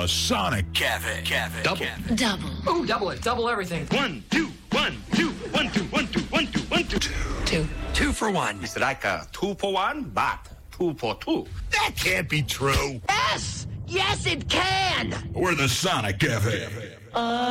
A Sonic Cafe. Double. Double. Ooh, double it. Double everything. 1, 2, 1, 2, 1, 2, 1, 2, 1, 2, 1, 2. Two. 2 for 1. It's like a 2 for 1, but 2 for 2. That can't be true. Yes! Yes, it can! We're the Sonic Cafe.